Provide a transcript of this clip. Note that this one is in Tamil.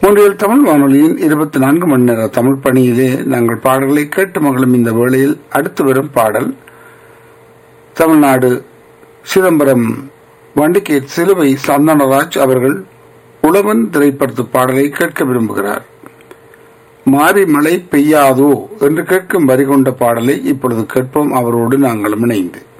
மூன்றில் தமிழ் வானொலியின் 24 மணி நேர தமிழ் பணியிலே நாங்கள் பாடல்களை கேட்டு மகளும் இந்த வேளையில் அடுத்து வரும் பாடல் தமிழ்நாடு சிதம்பரம் வண்டிகேட் சிலுவை சந்தனராஜ் அவர்கள் உழவன் திரைப்படத்து பாடலை கேட்க விரும்புகிறார். மாறி மழை பெய்யாதோ என்று கேட்கும் வரி கொண்ட பாடலை இப்பொழுது கேட்போம் அவரோடு நாங்கள் இணைந்து.